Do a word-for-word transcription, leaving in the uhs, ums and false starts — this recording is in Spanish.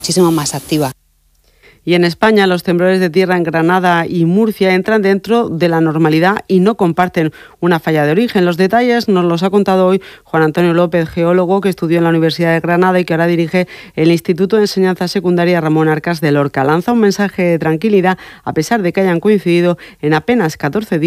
muchísimo más activa. Y en España, los temblores de tierra en Granada y Murcia entran dentro de la normalidad y no comparten una falla de origen. Los detalles nos los ha contado hoy Juan Antonio López, geólogo que estudió en la Universidad de Granada y que ahora dirige el Instituto de Enseñanza Secundaria Ramón Arcas de Lorca. Lanza un mensaje de tranquilidad a pesar de que hayan coincidido en apenas catorce días